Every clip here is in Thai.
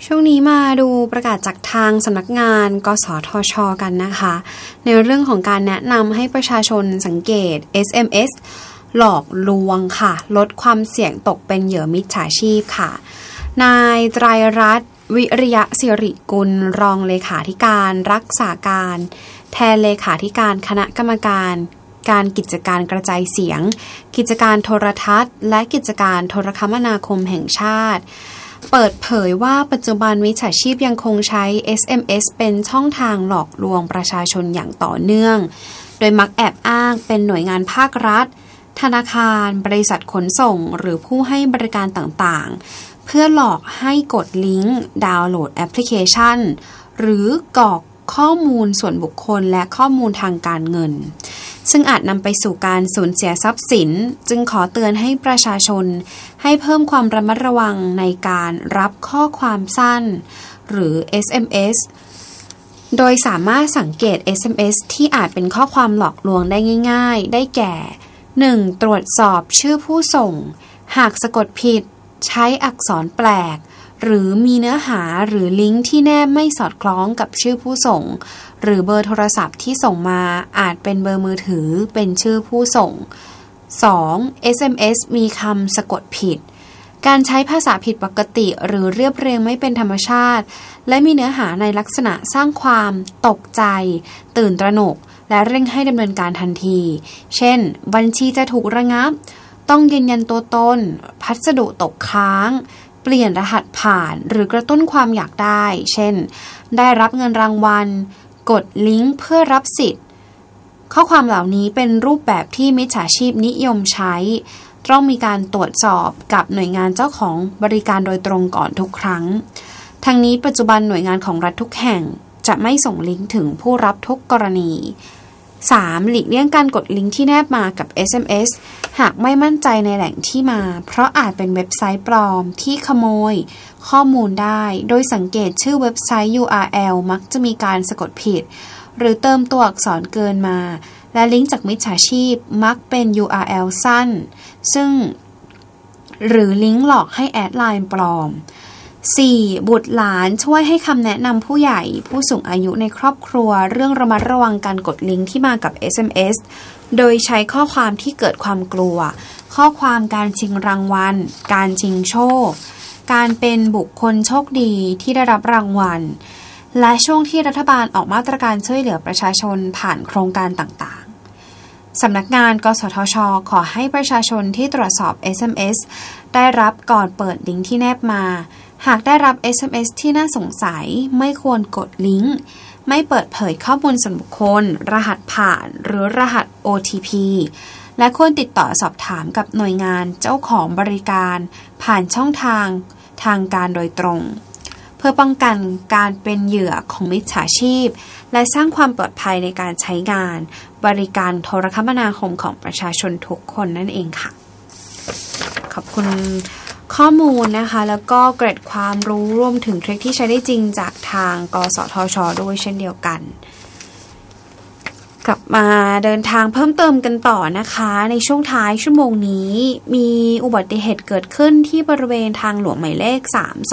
ช่วงนี้มาดูประกาศจากทางสำนักงานกสทช.กันนะคะในเรื่องของการแนะนำให้ประชาชนสังเกต SMS หลอกลวงค่ะลดความเสี่ยงตกเป็นเหยื่อมิจฉาชีพค่ะนายไตรรัตน์วิริยะสิริกุลรองเลขาธิการรักษาการแทนเลขาธิการคณะกรรมการการกิจการกระจายเสียงกิจการโทรทัศน์และกิจการโทรคมนาคมแห่งชาติเปิดเผยว่าปัจจุบันมิจฉาชีพยังคงใช้ SMS เป็นช่องทางหลอกลวงประชาชนอย่างต่อเนื่องโดยมักแอบอ้างเป็นหน่วยงานภาครัฐธนาคารบริษัทขนส่งหรือผู้ให้บริการต่างๆเพื่อหลอกให้กดลิงก์ดาวน์โหลดแอปพลิเคชันหรือกรอกข้อมูลส่วนบุคคลและข้อมูลทางการเงินซึ่งอาจนำไปสู่การสูญเสียทรัพย์สินจึงขอเตือนให้ประชาชนให้เพิ่มความระมัดระวังในการรับข้อความสั้นหรือ SMS โดยสามารถสังเกต SMS ที่อาจเป็นข้อความหลอกลวงได้ง่ายๆได้แก่ 1. ตรวจสอบชื่อผู้ส่งหากสะกดผิดใช้อักษรแปลกหรือมีเนื้อหาหรือลิงก์ที่แนบไม่สอดคล้องกับชื่อผู้ส่งหรือเบอร์โทรศัพท์ที่ส่งมาอาจเป็นเบอร์มือถือเป็นชื่อผู้ส่ง 2. SMS มีคำสะกดผิดการใช้ภาษาผิดปกติหรือเรียบเรียงไม่เป็นธรรมชาติและมีเนื้อหาในลักษณะสร้างความตกใจตื่นตระหนกและเร่งให้ดำเนินการทันทีเช่นบัญชีจะถูกระงับต้องยืนยันตัวตนพัสดุตกค้างเปลี่ยนรหัสผ่านหรือกระตุ้นความอยากได้เช่นได้รับเงินรางวัลกดลิงก์เพื่อรับสิทธิ์ข้อความเหล่านี้เป็นรูปแบบที่มิจฉาชีพนิยมใช้ต้องมีการตรวจสอบกับหน่วยงานเจ้าของบริการโดยตรงก่อนทุกครั้งทั้งนี้ปัจจุบันหน่วยงานของรัฐทุกแห่งจะไม่ส่งลิงก์ถึงผู้รับทุกกรณี 3. หลีกเลี่ยงการกดลิงก์ที่แนบมากับ SMS หากไม่มั่นใจในแหล่งที่มาเพราะอาจเป็นเว็บไซต์ปลอมที่ขโมยข้อมูลได้โดยสังเกตชื่อเว็บไซต์ URL มักจะมีการสะกดผิดหรือเติมตัวอักษรเกินมาและลิงก์จากมิจฉาชีพมักเป็น URL สั้นซึ่งหรือลิงก์หลอกให้แอดไลน์ปลอม 4. บุตรหลานช่วยให้คำแนะนำผู้ใหญ่ผู้สูงอายุในครอบครัวเรื่องระมัดระวังการกดลิงก์ที่มากับ SMS โดยใช้ข้อความที่เกิดความกลัวข้อความการชิงรางวัลการชิงโชคการเป็นบุคคลโชคดีที่ได้รับรางวัลและช่วงที่รัฐบาลออกมาตรการช่วยเหลือประชาชนผ่านโครงการต่างๆสำนักงานกสทช.ขอให้ประชาชนที่ตรวจสอบ SMS ได้รับก่อนเปิดลิงก์ที่แนบมาหากได้รับ SMS ที่น่าสงสัยไม่ควรกดลิงก์ไม่เปิดเผยข้อมูลส่วนบุคคลรหัสผ่านหรือรหัส OTP และควรติดต่อสอบถามกับหน่วยงานเจ้าของบริการผ่านช่องทางการโดยตรงเพื่อป้องกันการเป็นเหยื่อของมิจฉาชีพและสร้างความปลอดภัยในการใช้งานบริการโทรคมนาคมของประชาชนทุกคนนั่นเองค่ะขอบคุณข้อมูลนะคะแล้วก็เกร็ดความรู้รวมถึงเทคนิคที่ใช้ได้จริงจากทางกสทช.ด้วยเช่นเดียวกันกลับมาเดินทางเพิ่มเติมกันต่อนะคะในช่วงท้ายชั่วโมงนี้มีอุบัติเหตุเกิดขึ้นที่บริเวณทางหลวงหมายเลข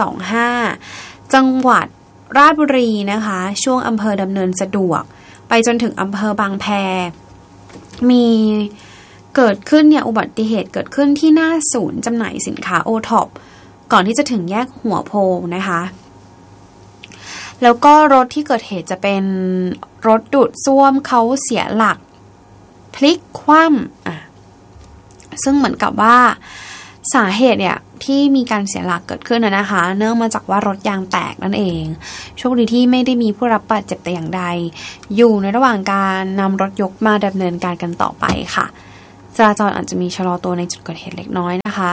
325จังหวัดราชบุรีนะคะช่วงอำเภอดำเนินสะดวกไปจนถึงอำเภอบางแพมีเกิดขึ้นเนี่ยอุบัติเหตุเกิดขึ้นที่หน้าศูนย์จำหน่ายสินค้าโอท็อปก่อนที่จะถึงแยกหัวโพงนะคะแล้วก็รถที่เกิดเหตุจะเป็นรถดูดซ่วมเขาเสียหลักพลิกคว่ำซึ่งเหมือนกับว่าสาเหตุเนี่ยที่มีการเสียหลักเกิดขึ้นนะคะเนื่องมาจากว่ารถยางแตกนั่นเองโชคดีที่ไม่ได้มีผู้รับบาดเจ็บแต่อย่างใดอยู่ในระหว่างการนำรถยกมาดำเนินการกันต่อไปค่ะจราจรอาจจะมีชะลอตัวในจุดเกิดเหตุเล็กน้อยนะคะ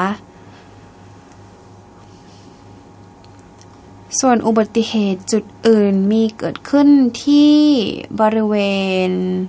ส่วนอุบัติเหตุจุดอื่นมีเกิดขึ้นที่บริเวณ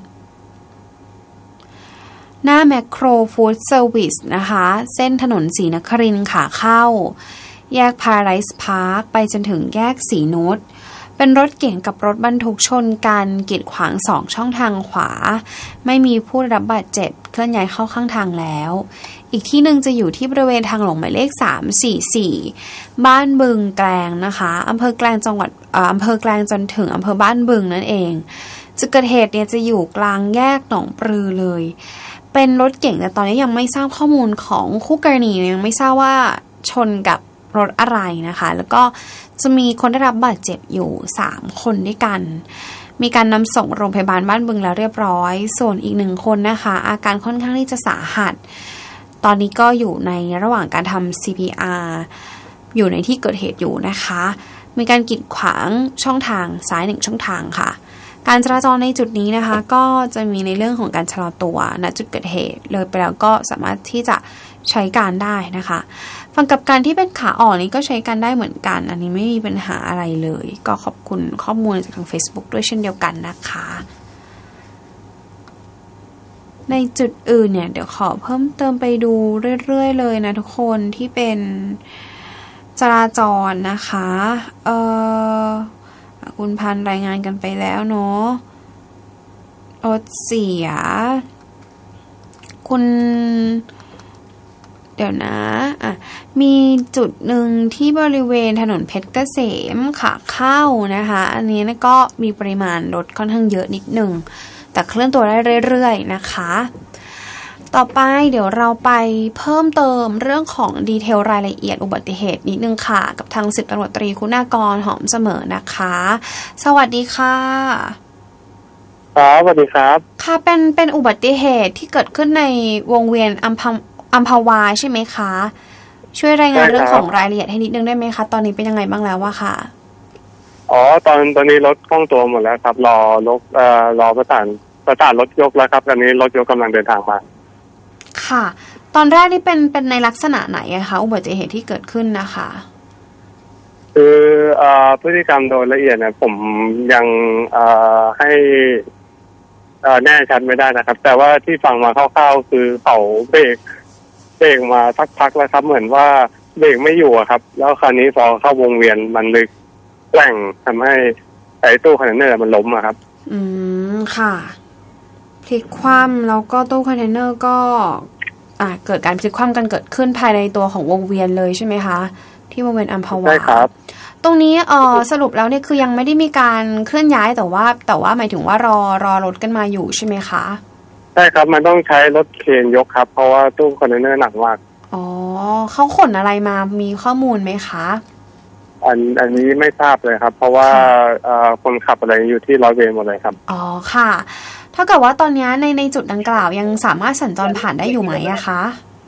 หน้าแมคโครฟู้ดเซอร์วิสนะคะเส้นถนนศรีนครินทร์ขาเข้าแยกพาราไดซ์พาร์คไปจนถึงแยกศรีนุชเป็นรถเก๋งกับรถบรรทุกชนกันกีดขวาง2ช่องทางขวาไม่มีผู้ได้รับบาดเจ็บเคลื่อนย้ายเข้าข้างทางแล้วอีกที่หนึ่งจะอยู่ที่บริเวณทางหลวงหมายเลข344บ้านบึงแกลงนะคะอำเภอแกลงจังหวัดอำเภอแกลงจนถึงอำเภอบ้านบึงนั่นเองจุดเกิดเหตุเนี่ยจะอยู่กลางแยกหนองปลือเลยเป็นรถเก๋งแต่ตอนนี้ยังไม่ทราบข้อมูลของคู่กรณียังไม่ทราบว่าชนกับรถอะไรนะคะแล้วก็จะมีคนได้รับบาดเจ็บอยู่3คนด้วยกันมีการนำส่งโรงพยาบาลบ้านบึงแล้วเรียบร้อยส่วนอีก1คนนะคะอาการค่อนข้างที่จะสาหัสตอนนี้ก็อยู่ในระหว่างการทำ CPR อยู่ในที่เกิดเหตุอยู่นะคะมีการกีดขวางช่องทางซ้าย1ช่องทางค่ะการจราจรในจุดนี้นะคะก็จะมีในเรื่องของการชะลอตัวณจุดเกิดเหตุเลยไปแล้วก็สามารถที่จะใช้การได้นะคะฝั่งกับการที่เป็นขาออกนี้ก็ใช้การได้เหมือนกันอันนี้ไม่มีปัญหาอะไรเลยก็ขอบคุณข้อมูลจากทาง Facebook ด้วยเช่นเดียวกันนะคะในจุดอื่นเนี่ยเดี๋ยวขอเพิ่มเติมไปดูเรื่อยๆเลยนะทุกคนที่เป็นจราจรนะคะคุณพันรายงานกันไปแล้วเนาะรถเสียคุณเดี๋ยวนะมีจุดหนึ่งที่บริเวณถนนเพชรเกษมขาเข้านะคะอันนี้ก็มีปริมาณรถค่อนข้างเยอะนิดหนึ่งแต่เคลื่อนตัวได้เรื่อยๆนะคะต่อไปเดี๋ยวเราไปเพิ่มเติมเรื่องของดีเทลรายละเอียดอุบัติเหตุนิดนึงค่ะกับทาง10 ตำรวจตรีคุณากรหอมเสมอนะคะสวัสดีค่ะครับสวัสดีครับค่ะเป็นอุบัติเหตุที่เกิดขึ้นในวงเวียนอัมพวาใช่ไหมคะช่วยรายงานเรื่องของรายละเอียดให้นิดนึงได้ไหมคะตอนนี้เป็นยังไงบ้างแล้วว่าค่ะตอนนี้รถคล่องตัวหมดแล้วครับรอประสานรถยกแล้วครับตอนนี้รถยกกำลังเดินทางมาค่ะตอนแรกนี่เป็นในลักษณะไหนคะอุบัติเหตุที่เกิดขึ้นนะคะคือพฤติกรรมโดยละเอียดเนี่ยผมยังให้แน่ชัดไม่ได้นะครับแต่ว่าที่ฟังมาคร่าวๆคือเขาเบรกมาสักพักแล้วครับเหมือนว่าเบรกไม่อยู่ครับแล้วคราวนี้พอเข้าวงเวียนมันเลยแกว่งทำให้ไอ้ตู้คอนเทนเนอร์มันล้มครับค่ะพลิกคว่ำแล้วก็ตู้คอนเทนเนอร์ก็เกิดการพลิกคว่ำกันเกิดขึ้นภายในตัวของวงเวียนเลยใช่ไหมคะที่วงเวียนอัมพวาใช่ครับตรงนี้สรุปแล้วเนี่ยคือยังไม่ได้มีการเคลื่อนย้ายแต่ว่าหมายถึงว่ารอรถกันมาอยู่ใช่ไหมคะใช่ครับมันต้องใช้รถเครนยกครับเพราะว่าตู้คอนเทนเนอร์หนักมากเขาขนอะไรมามีข้อมูลไหมคะอันนี้ไม่ทราบเลยครับเพราะว่าคนขับอะไรอยู่ที่ร้อยเวรหมดเลยครับค่ะถ้าเกิดว่าตอนนี้ในจุดดังกล่าวยังสามารถสัญจรผ่านได้อยู่ไหมอะคะ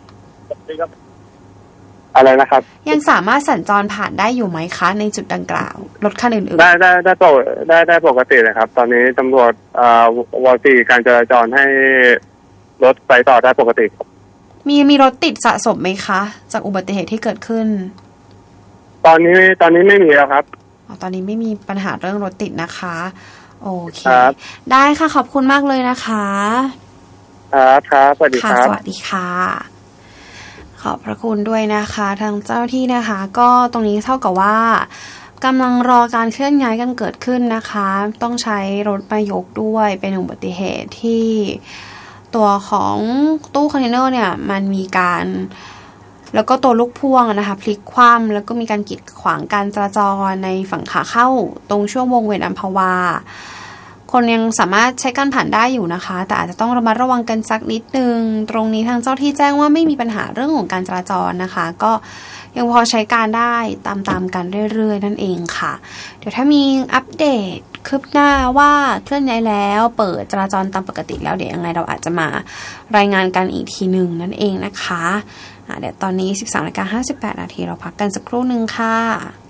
อะไรนะครับยังสามารถสัญจรผ่านได้อยู่ไหมคะในจุดดังกล่าวรถคันอื่นๆได้ปกติเลยครับตอนนี้ตำรวจว.4การจราจรให้รถไปต่อได้ปกติมีรถติดสะสมไหมคะจากอุบัติเหตุที่เกิดขึ้นตอนนี้ไม่มีแล้วครับตอนนี้ไม่มีปัญหาเรื่องรถติดนะคะโอเคได้ค่ะขอบคุณมากเลยนะคะครับสวัสดีครับสวัสดีค่ะขอบพระคุณด้วยนะคะทางเจ้าที่นะคะก็ตรงนี้เท่ากับว่ากำลังรอการเคลื่อนย้ายกันเกิดขึ้นนะคะต้องใช้รถมายกด้วยเป็นอุบัติเหตุที่ตัวของตู้คอนเทนเนอร์เนี่ยมันมีการแล้วก็ตัวลูกพ่วงนะคะพลิกคว่ำแล้วก็มีการกีดขวางการจราจรในฝั่งขาเข้าตรงช่วงวงเวียนอัมพวาคนยังสามารถใช้การผ่านได้อยู่นะคะแต่อาจจะต้องระมัดระวังกันสักนิดนึงตรงนี้ทางเจ้าที่แจ้งว่าไม่มีปัญหาเรื่องของการจราจรนะคะก็ยังพอใช้การได้ตามกันเรื่อยๆนั่นเองค่ะเดี๋ยวถ้ามีอัปเดตคืบหน้าว่าเคลื่อนย้ายแล้วเปิดจราจรตามปกติแล้วเดี๋ยวยังไงเราอาจจะมารายงานกันอีกทีนึงนั่นเองนะคะเดี๋ยวตอนนี้ 13:58 น.เราพักกันสักครู่นึงค่ะ